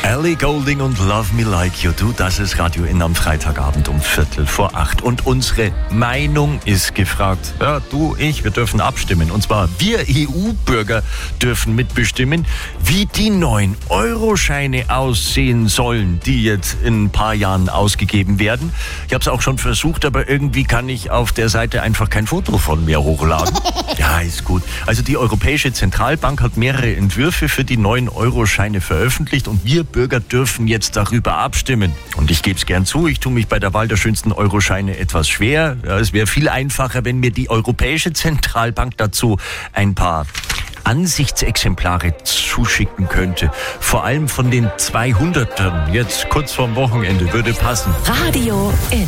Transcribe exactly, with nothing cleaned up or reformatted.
Ellie Goulding und Love Me Like You Do, das ist Radio Inn am Freitagabend um Viertel vor acht. Und unsere Meinung ist gefragt. Ja, du, ich, wir dürfen abstimmen. Und zwar wir E U-Bürger dürfen mitbestimmen, wie die neun Euro Scheine aussehen sollen, die jetzt in ein paar Jahren ausgegeben werden. Ich habe es auch schon versucht, aber irgendwie kann ich auf der Seite einfach kein Foto von mir hochladen. Ja, ist gut. Also die Europäische Zentralbank hat mehrere Entwürfe für die neun Euro Scheine veröffentlicht und wir Bürger dürfen jetzt darüber abstimmen. Und ich gebe es gern zu, ich tue mich bei der Wahl der schönsten Euroscheine etwas schwer. Ja, es wäre viel einfacher, wenn mir die Europäische Zentralbank dazu ein paar Ansichtsexemplare zuschicken könnte. Vor allem von den zweihundertern, jetzt kurz vorm Wochenende, würde passen. Radio Inn.